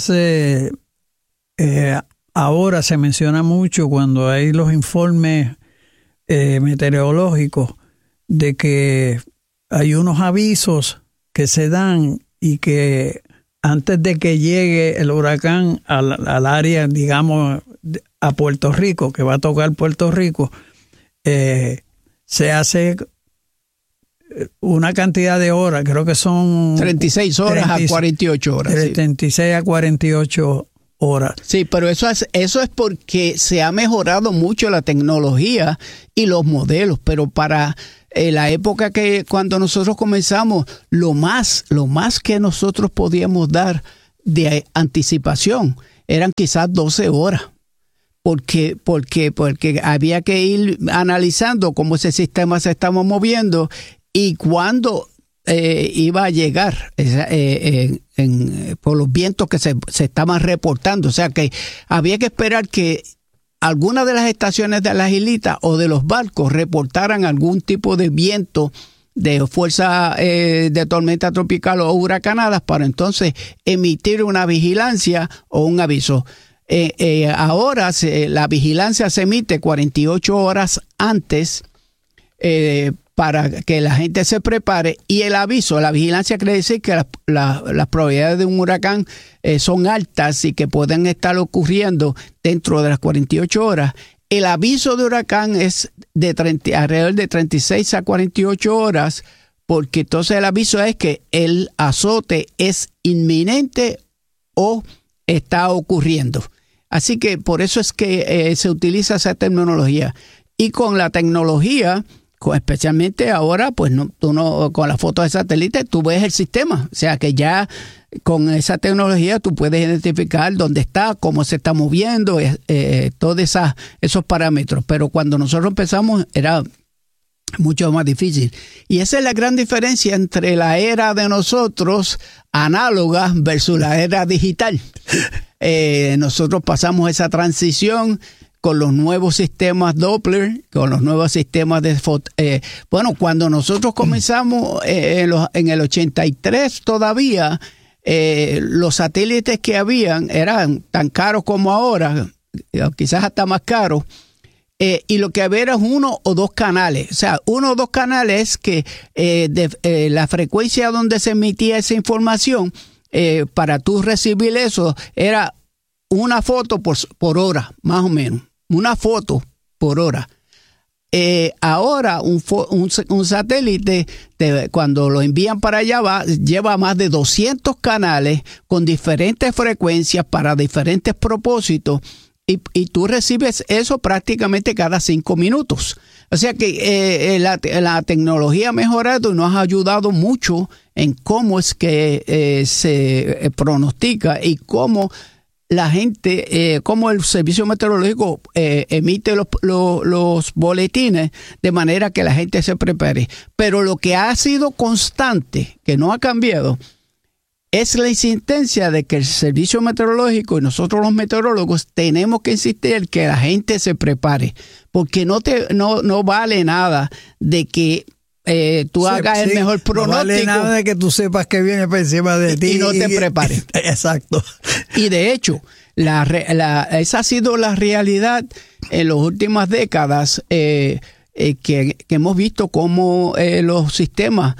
ahora se menciona mucho cuando hay los informes meteorológicos de que hay unos avisos que se dan y que antes de que llegue el huracán al área, digamos, a Puerto Rico, que va a tocar Puerto Rico, se hace una cantidad de horas, creo que son 36 horas a 48 horas. 36 a 48 horas. Sí, pero eso es porque se ha mejorado mucho la tecnología y los modelos, pero para la época que cuando nosotros comenzamos, lo más que nosotros podíamos dar de anticipación eran quizás 12 horas. Porque había que ir analizando cómo ese sistema se estaba moviendo y cuándo iba a llegar por los vientos que se estaban reportando. O sea que había que esperar que algunas de las estaciones de las islitas o de los barcos reportaran algún tipo de viento de fuerza de tormenta tropical o huracanadas para entonces emitir una vigilancia o un aviso. Ahora la vigilancia se emite 48 horas antes para que la gente se prepare, y el aviso, la vigilancia quiere decir que las probabilidades de un huracán son altas y que pueden estar ocurriendo dentro de las 48 horas. El aviso de huracán es alrededor de 36 a 48 horas, porque entonces el aviso es que el azote es inminente o está ocurriendo. Así que por eso es que se utiliza esa terminología. Y con la tecnología, especialmente ahora, pues con la foto de satélite, tú ves el sistema. O sea que ya con esa tecnología tú puedes identificar dónde está, cómo se está moviendo, todos esos parámetros. Pero cuando nosotros empezamos era mucho más difícil. Y esa es la gran diferencia entre la era de nosotros análoga versus la era digital. Nosotros pasamos esa transición con los nuevos sistemas Doppler, con los nuevos sistemas de cuando nosotros comenzamos en el 83 todavía, los satélites que habían eran tan caros como ahora, quizás hasta más caros, y lo que había era 1 o 2 canales. O sea, 1 o 2 canales que la frecuencia donde se emitía esa información, para tú recibir eso, era una foto por hora, más o menos. Una foto por hora. Ahora un satélite, cuando lo envían para allá, lleva más de 200 canales con diferentes frecuencias para diferentes propósitos, y tú recibes eso prácticamente cada 5 minutos. O sea que la tecnología ha mejorado y nos ha ayudado mucho en cómo es que se pronostica y cómo la gente, cómo el servicio meteorológico emite los boletines de manera que la gente se prepare. Pero lo que ha sido constante, que no ha cambiado, es la insistencia de que el servicio meteorológico y nosotros los meteorólogos tenemos que insistir que la gente se prepare, porque no vale nada de que tú hagas el mejor pronóstico. No vale nada de que tú sepas que viene por encima de ti y no te prepares. Exacto. Y de hecho, esa ha sido la realidad en las últimas décadas, que hemos visto cómo los sistemas,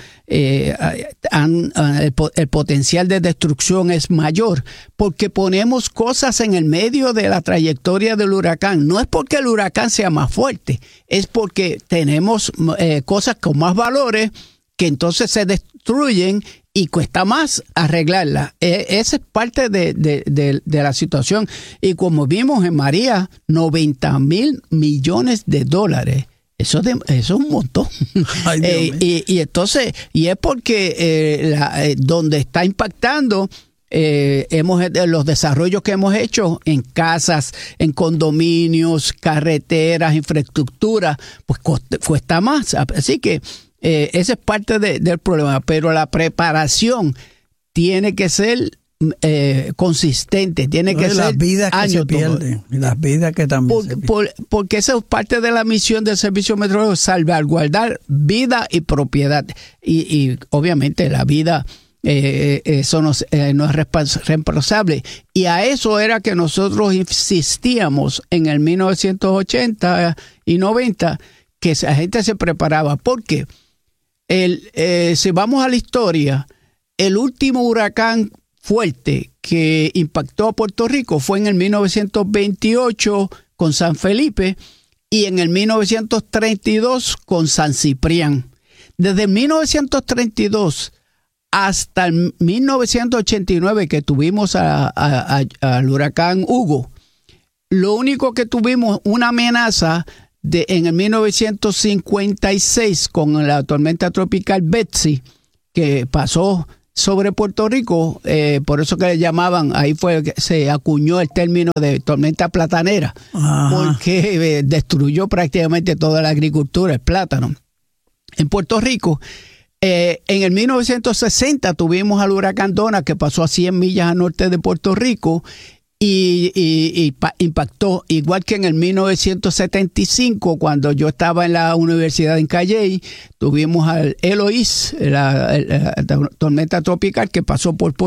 el potencial de destrucción es mayor, porque ponemos cosas en el medio de la trayectoria del huracán. No es porque el huracán sea más fuerte, es porque tenemos cosas con más valores que entonces se destruyen y cuesta más arreglarla. Esa es parte de la situación. Y como vimos en María, 90,000 millones de dólares. Eso es un montón. Ay, y entonces, y es porque donde está impactando los desarrollos que hemos hecho en casas, en condominios, carreteras, infraestructura, pues cuesta más. Así que ese es parte del problema, pero la preparación tiene que ser consistente, tiene que ser las vidas que se pierden, las vidas que también se pierden. Porque esa es parte de la misión del Servicio Meteorológico, salvaguardar vida y propiedad, y obviamente la vida eso no es reemplazable, y a eso era que nosotros insistíamos en el 1980 y 90, que la gente se preparaba, porque si vamos a la historia, el último huracán fuerte que impactó a Puerto Rico fue en el 1928 con San Felipe y en el 1932 con San Ciprián. Desde 1932 hasta el 1989 que tuvimos al huracán Hugo, lo único que tuvimos una amenaza en el 1956 con la tormenta tropical Betsy, que pasó sobre Puerto Rico, por eso que le llamaban, ahí fue que se acuñó el término de tormenta platanera. Ajá. Porque destruyó prácticamente toda la agricultura, el plátano. En Puerto Rico, en el 1960 tuvimos al huracán Donna, que pasó a 100 millas al norte de Puerto Rico, y impactó, igual que en el 1975, cuando yo estaba en la universidad en Calley, tuvimos al Eloise, la tormenta tropical que pasó por